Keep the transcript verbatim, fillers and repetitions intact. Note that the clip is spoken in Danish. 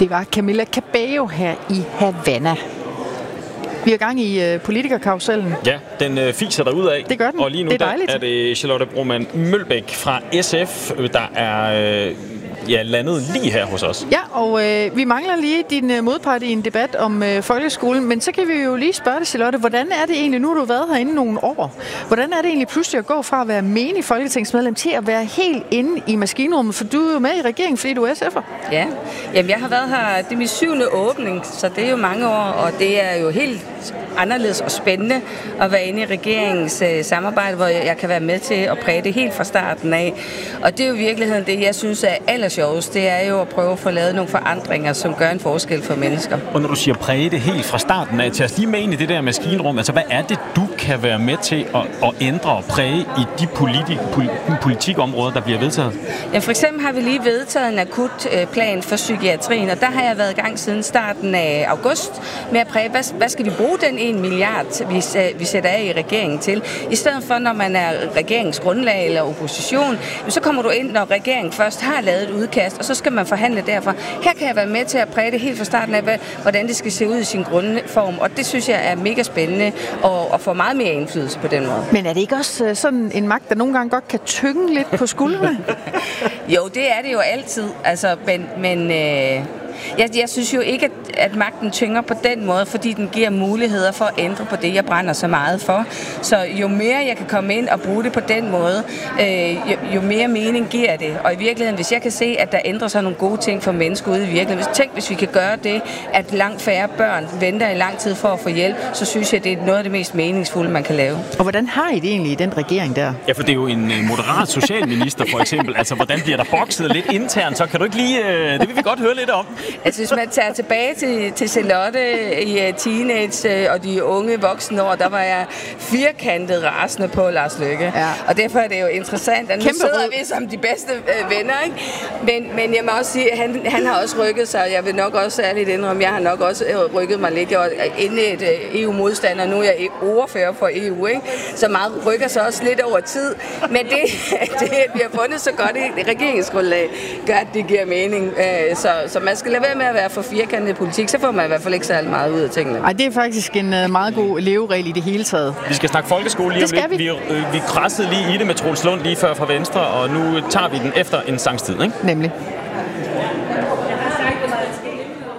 Det var Camilla Cabello her i Havana. Vi er i gang i uh, politikerkarusellen. Ja, den uh, fiser der ud af. Det gør den. Og lige nu det er, der er det Charlotte Broman Mølbæk fra S F, der er uh, ja, landet lige her hos os. Ja, og øh, vi mangler lige din uh, modpart i en debat om øh, folkeskolen, men så kan vi jo lige spørge dig, Charlotte, hvordan er det egentlig, nu har du været herinde nogle år, hvordan er det egentlig pludselig at gå fra at være menig folketingsmedlem til at være helt inde i maskinrummet, for du er jo med i regeringen, fordi du er S F'er. Ja, jamen jeg har været her, det er min syvende åbning, så det er jo mange år, og det er jo helt anderledes og spændende at være inde i regeringens øh, samarbejde, hvor jeg, jeg kan være med til at præge det helt fra starten af. Og det er jo i virkeligheden det, jeg synes er allersjovest, det er jo at prøve at få lavet nogle forandringer, som gør en forskel for mennesker. Og når du siger præge det helt fra starten af, til os lige med ind i det der maskinrum, altså hvad er det, du kan være med til at, at ændre og præge i de politik, politikområder, der bliver vedtaget? Ja, for eksempel har vi lige vedtaget en akut øh, plan for psykiatrien, og der har jeg været i gang siden starten af august med at præge, hvad, hvad skal vi bruge den en milliard, vi, vi sætter af i regeringen til. I stedet for, når man er regeringsgrundlag eller opposition, så kommer du ind, når regeringen først har lavet et udkast, og så skal man forhandle derfra. Her kan jeg være med til at præge det helt fra starten af, hvordan det skal se ud i sin grundform, og det synes jeg er mega spændende og, og får meget mere indflydelse på den måde. Men er det ikke også sådan en magt, der nogle gange godt kan tynge lidt på skuldrene? Jo, det er det jo altid, altså, men... men øh Jeg, jeg synes jo ikke, at, at magten tynger på den måde, fordi den giver muligheder for at ændre på det, jeg brænder så meget for. Så jo mere jeg kan komme ind og bruge det på den måde, øh, jo, jo mere mening giver det. Og i virkeligheden, hvis jeg kan se, at der ændrer sig nogle gode ting for mennesker ude i virkeligheden, tænk, hvis vi kan gøre det, at langt færre børn venter i lang tid for at få hjælp, så synes jeg, det er noget af det mest meningsfulde, man kan lave. Og hvordan har I det egentlig i den regering der? Ja, for det er jo en moderat socialminister, for eksempel. Altså, hvordan bliver der bokset lidt internt? Så kan du ikke lige... Øh, det vil vi godt høre lidt om. Altså, hvis man tager tilbage til, til Charlotte i uh, teenage uh, og de unge voksne år, der var jeg firkantet rasende på Lars Løkke. Ja. Og derfor er det jo interessant, at nu sidder vi som de bedste uh, venner, ikke? Men, men jeg må også sige, at han, han har også rykket sig. Jeg vil nok også ærligt indrømme, jeg har nok også rykket mig lidt. Jeg var inde i et uh, E U-modstander, nu er jeg ordfører for E U, ikke? Så meget rykker sig også lidt over tid. Men det, det at vi har fundet så godt i regeringsgrundlag, gør, at det giver mening. Uh, så, så man skal lade være med at være for firkantet politik, så får man i hvert fald ikke særlig meget ud af tingene. Ej, det er faktisk en uh, meget god leveregel i det hele taget. Vi skal snakke folkeskole lige om lidt. Vi, vi, øh, vi krassede lige i det med Troels Lund lige før fra Venstre, og nu tager vi den efter en sangstid, ikke? Nemlig.